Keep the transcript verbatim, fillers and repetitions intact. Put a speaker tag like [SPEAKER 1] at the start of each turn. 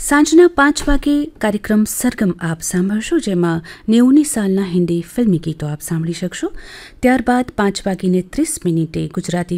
[SPEAKER 1] સાંજના પાંચ વાગે કાર્યક્રમ સરગમ આપ સાંભળશો, જેમાં નેવુંની સાલના હિન્દી ફિલ્મી ગીતો આપ સાંભળી શકશો. ત્યારબાદ પાંચ વાગીને ત્રીસ મિનિટે ગુજરાતી